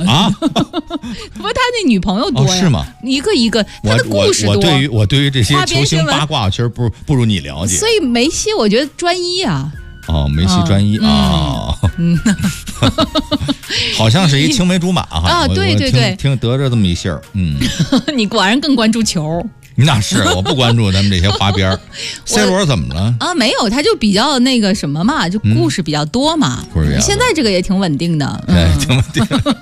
啊， 不是他那女朋友多呀？ 是吗？ 一个一个，他的故事多。 我对于这些球星八卦，其实不如你了解。 所以梅西我觉得专一啊。 哦，梅西专一啊，好像是一青梅竹马哈。 啊，对对对， 听得着这么一信儿。 你果然更关注球。 那是，我不关注他们这些花边。C 罗怎么了？ 啊，没有，他就比较那个什么嘛，就故事比较多嘛。现在这个也挺稳定的。 对，挺稳定。